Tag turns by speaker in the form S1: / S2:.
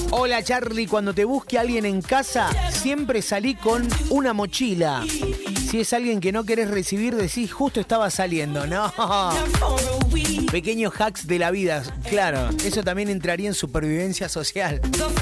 S1: Hola Charlie, cuando te busque alguien en casa, siempre salí con una mochila. Si es alguien que no querés recibir, decís justo estaba saliendo. No. Pequeños hacks de la vida. Claro, eso también entraría en supervivencia social.